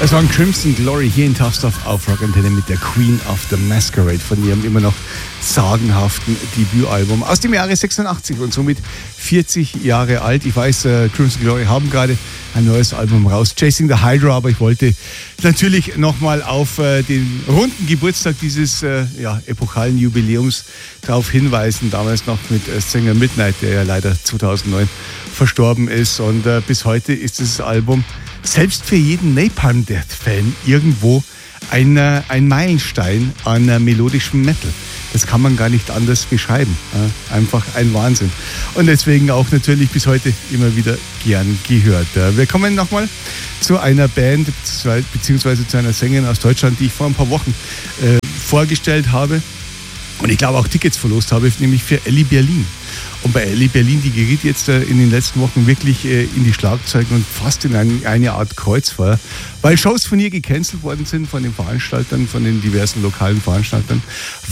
Das war ein Crimson Glory hier in Tough Stuff auf Rock Antenne mit der Queen of the Masquerade von ihrem immer noch sagenhaften Debütalbum aus dem Jahre 86 und somit 40 Jahre alt. Ich weiß, Crimson Glory haben gerade ein neues Album raus, Chasing the Hydra, aber ich wollte natürlich nochmal auf den runden Geburtstag dieses epochalen Jubiläums darauf hinweisen, damals noch mit Sänger Midnight, der ja leider 2009 verstorben ist, und bis heute ist dieses Album selbst für jeden Napalm Death-Fan irgendwo ein Meilenstein an melodischem Metal. Das kann man gar nicht anders beschreiben. Einfach ein Wahnsinn. Und deswegen auch natürlich bis heute immer wieder gern gehört. Wir kommen nochmal zu einer Band beziehungsweise zu einer Sängerin aus Deutschland, die ich vor ein paar Wochen vorgestellt habe und ich glaube auch Tickets verlost habe, nämlich für Elli Berlin. Und bei Elli Berlin, die geriet jetzt in den letzten Wochen wirklich in die Schlagzeilen und fast in eine Art Kreuzfeuer, weil Shows von ihr gecancelt worden sind von den Veranstaltern, von den diversen lokalen Veranstaltern,